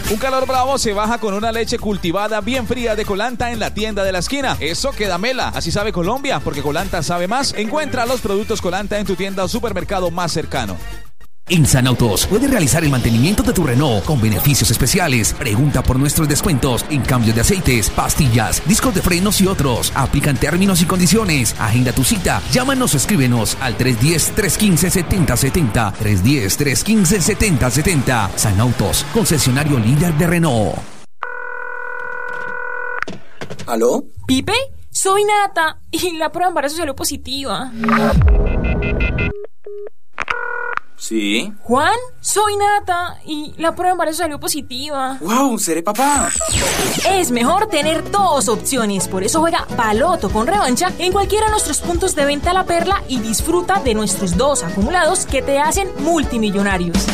Un calor bravo se baja con una leche cultivada bien fría de Colanta en la tienda de la esquina. Eso queda mela. Así sabe Colombia, porque Colanta sabe más. Encuentra los productos Colanta en tu tienda o supermercado más cercano. En Sanautos puedes realizar el mantenimiento de tu Renault con beneficios especiales. Pregunta por nuestros descuentos en cambio de aceites, pastillas, discos de frenos y otros. Aplican términos y condiciones. Agenda tu cita. Llámanos o escríbenos al 310-315-7070. 310-315-7070. Sanautos, concesionario líder de Renault. ¿Aló? ¿Pipe? Soy Nata y la prueba de embarazo salió positiva. ¿Sí? Juan, soy Nata y la prueba de embarazo salió positiva. ¡Wow! ¡Seré papá! Es mejor tener dos opciones, por eso juega Baloto con revancha en cualquiera de nuestros puntos de venta La Perla y disfruta de nuestros 2 acumulados que te hacen multimillonarios.